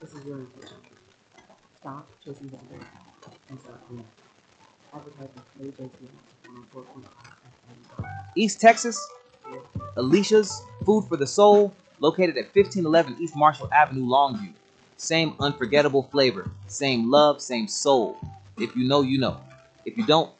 This is really important. Stop chasing the other and start cleaning. Advertising AJC 104.5 FM. East Texas, Alicia's Food for the Soul, located at 1511 East Marshall Avenue, Longview. Same unforgettable flavor, same love, same soul. If you know, you know. If you don't,